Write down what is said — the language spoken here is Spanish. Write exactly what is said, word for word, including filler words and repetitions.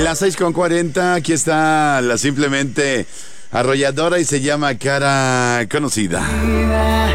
Las seis con cuarenta, aquí está la simplemente arrolladora y se llama Cara Conocida.